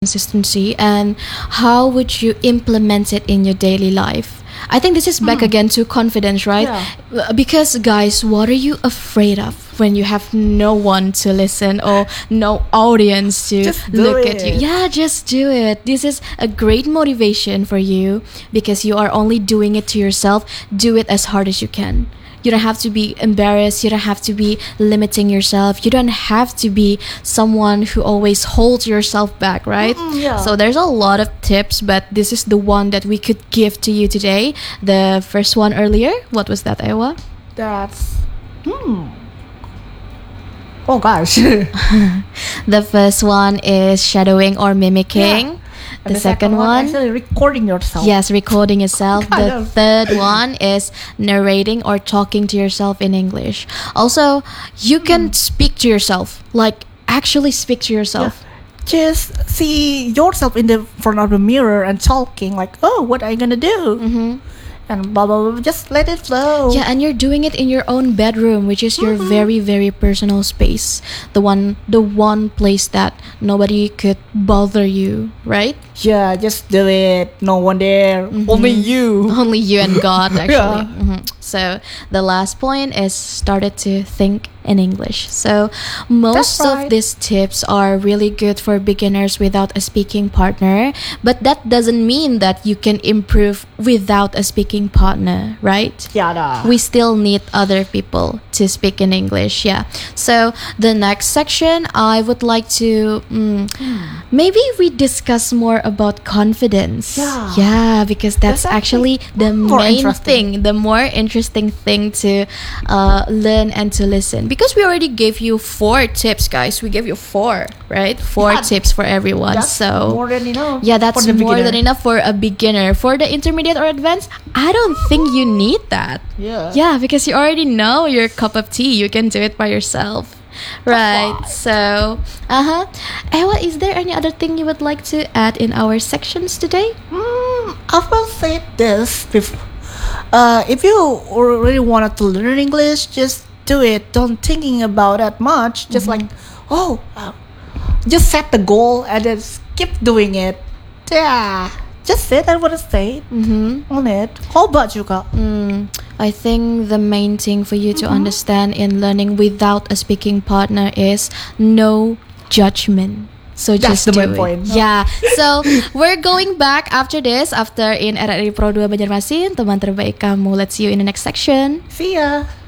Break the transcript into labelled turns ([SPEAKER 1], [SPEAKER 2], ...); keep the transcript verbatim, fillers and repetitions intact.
[SPEAKER 1] consistency, and how would you implement it in your daily life? I think this is back again to confidence, right?
[SPEAKER 2] Yeah.
[SPEAKER 1] Because guys, what are you afraid of when you have no one to listen or no audience to
[SPEAKER 2] Just do
[SPEAKER 1] look at you?
[SPEAKER 2] it.
[SPEAKER 1] Yeah, just do it. This is a great motivation for you because you are only doing it to yourself. Do it as hard as you can. You don't have to be embarrassed. You don't have to be limiting yourself. You don't have to be someone who always holds yourself back, right?
[SPEAKER 2] Mm-mm, yeah.
[SPEAKER 1] So there's a lot of tips, but this is the one that we could give to you today. The first one earlier, what was that, Ewa?
[SPEAKER 2] That's hmm. Oh gosh.
[SPEAKER 1] The first one is shadowing or mimicking.
[SPEAKER 2] And
[SPEAKER 1] The, second, one,
[SPEAKER 2] actually recording yourself.
[SPEAKER 1] yes, recording yourself.
[SPEAKER 2] Kind
[SPEAKER 1] The
[SPEAKER 2] of.
[SPEAKER 1] third one is narrating or talking to yourself in English. Also, you can speak to yourself, like actually speak to yourself.
[SPEAKER 2] Just see yourself in the front of the mirror and talking like, oh, what are you gonna do?
[SPEAKER 1] Mm-hmm.
[SPEAKER 2] And blah blah blah. Just let it flow.
[SPEAKER 1] Yeah, and you're doing it in your own bedroom, which is your very, very personal space. The one, the one place that nobody could bother you, right?
[SPEAKER 2] Yeah, just do it. No one there. Only you.
[SPEAKER 1] Only you and God, actually.
[SPEAKER 2] Yeah.
[SPEAKER 1] Mhm. So the last point is started to think in English. So most
[SPEAKER 2] That's right.
[SPEAKER 1] of these tips are really good for beginners without a speaking partner, but that doesn't mean that you can improve without a speaking partner, right?
[SPEAKER 2] Yeah, dah.
[SPEAKER 1] We still need other people to speak in English. Yeah. So the next section, I would like to mm, maybe we discuss more about confidence.
[SPEAKER 2] Yeah.
[SPEAKER 1] Yeah, because that's,
[SPEAKER 2] That's
[SPEAKER 1] actually the
[SPEAKER 2] more
[SPEAKER 1] main
[SPEAKER 2] interesting.
[SPEAKER 1] thing, the more interesting thing to uh, learn and to listen. Because we already gave you four tips, guys. We gave you four, right? Four
[SPEAKER 2] Yeah.
[SPEAKER 1] tips for everyone.
[SPEAKER 2] That's
[SPEAKER 1] so
[SPEAKER 2] more than enough.
[SPEAKER 1] yeah, that's
[SPEAKER 2] for the
[SPEAKER 1] more than
[SPEAKER 2] beginner.
[SPEAKER 1] enough for a beginner. For the intermediate or advanced, I don't think you need that.
[SPEAKER 2] Yeah.
[SPEAKER 1] Yeah, because you already know your cup of tea. You can do it by yourself. Right.
[SPEAKER 2] right.
[SPEAKER 1] So, uh-huh. Ewa, is there any other thing you would like to add in our sections today?
[SPEAKER 2] Mm, I will say this before. Uh, if you really wanted to learn English, just do it. Don't thinking about that much. Just like, oh, uh, just set the goal and then s- keep doing it. Yeah, just it. I want to say
[SPEAKER 1] Mm-hmm.
[SPEAKER 2] on it. How about you, Kak?
[SPEAKER 1] Mm, I think the main thing for you to understand in learning without a speaking partner is no judgment. So
[SPEAKER 2] That's
[SPEAKER 1] just
[SPEAKER 2] the
[SPEAKER 1] do
[SPEAKER 2] main
[SPEAKER 1] it.
[SPEAKER 2] point.
[SPEAKER 1] Yeah. So we're going back after this, after in R R I Pro dua Banjarmasin, teman terbaik kamu. Let's see you in the next section.
[SPEAKER 2] See ya.